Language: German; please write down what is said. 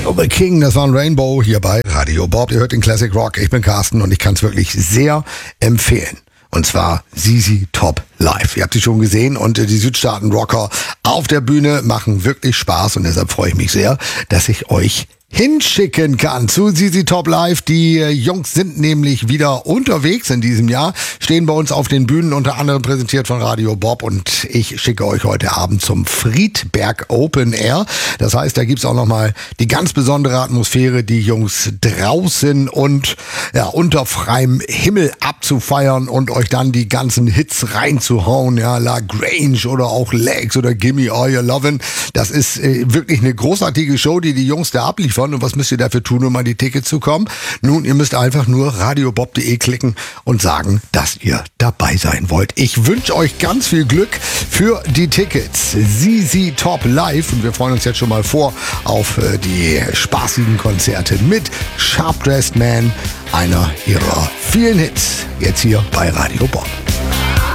The King, das war ein Rainbow hier bei Radio Bob. Ihr hört den Classic Rock. Ich bin Carsten und ich kann es wirklich sehr empfehlen. Und zwar ZZ Top live. Ihr habt sie schon gesehen und die Südstaaten-Rocker auf der Bühne machen wirklich Spaß und deshalb freue ich mich sehr, dass ich euch hinschicken kann zu ZZ Top Live. Die Jungs sind nämlich wieder unterwegs in diesem Jahr, stehen bei uns auf den Bühnen, unter anderem präsentiert von Radio Bob, und ich schicke euch heute Abend zum Friedberg Open Air. Das heißt, da gibt's auch nochmal die ganz besondere Atmosphäre, die Jungs draußen und unter freiem Himmel abzufeiern und euch dann die ganzen Hits reinzuhauen, La Grange oder auch Legs oder Gimme All Your Lovin'. Das ist wirklich eine großartige Show, die Jungs da abliefern. Und was müsst ihr dafür tun, um an die Tickets zu kommen? Nun, ihr müsst einfach nur radiobob.de klicken und sagen, dass ihr dabei sein wollt. Ich wünsche euch ganz viel Glück für die Tickets. ZZ Top Live, und wir freuen uns jetzt schon mal vor auf die spaßigen Konzerte mit Sharp Dressed Man, einer ihrer vielen Hits, jetzt hier bei Radio Bob.